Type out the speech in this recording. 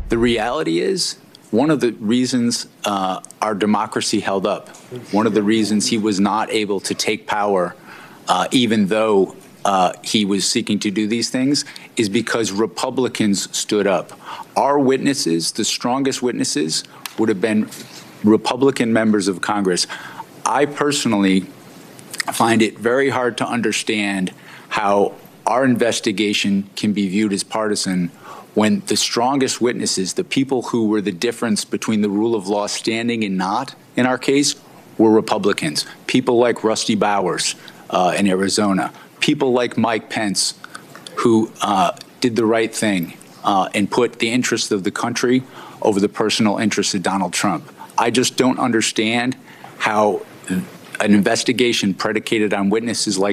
The reality is, one of the reasons our democracy held up, one of the reasons he was not able to take power, even though he was seeking to do these things, is because Republicans stood up. Our witnesses, the strongest witnesses, would have been Republican members of Congress. I personally find it very hard to understand how our investigation can be viewed as partisan when the strongest witnesses, the people who were the difference between the rule of law standing and not, in our case, were Republicans. People like Rusty Bowers in Arizona, people like Mike Pence, who did the right thing and put the interests of the country over the personal interests of Donald Trump. I just don't understand how an investigation predicated on witnesses like